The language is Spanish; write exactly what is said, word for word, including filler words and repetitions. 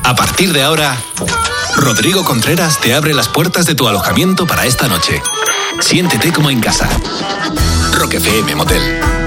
A partir de ahora, Rodrigo Contreras te abre las puertas de tu alojamiento para esta noche. Siéntete como en casa. Rock F M Motel.